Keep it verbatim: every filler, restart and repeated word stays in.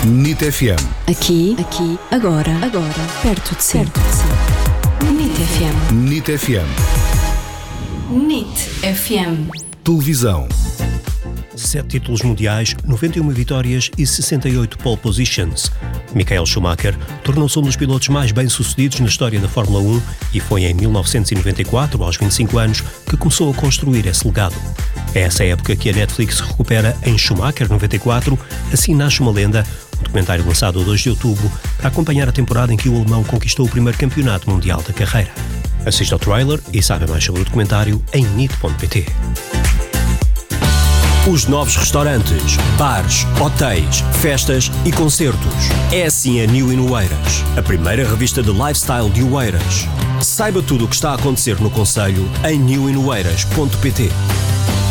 N I T F M. Aqui, aqui, agora, agora, perto de si. Perto de si. N I T F M. N I T F M. N I T F M. Televisão. Sete títulos mundiais, noventa e uma vitórias e sessenta e oito pole positions. Michael Schumacher tornou-se um dos pilotos mais bem-sucedidos na história da Fórmula um e foi em mil novecentos e noventa e quatro, aos vinte e cinco anos, que começou a construir esse legado. É essa época que a Netflix recupera em Schumacher noventa e quatro, Assim Nasce uma Lenda, um documentário lançado a dois de outubro para acompanhar a temporada em que o alemão conquistou o primeiro campeonato mundial da carreira. Assista ao trailer e saiba mais sobre o documentário em nit ponto pt. Os novos restaurantes, bares, hotéis, festas e concertos. É assim a New in Oeiras, a primeira revista de lifestyle de Oeiras. Saiba tudo o que está a acontecer no concelho em new in oeiras ponto pt.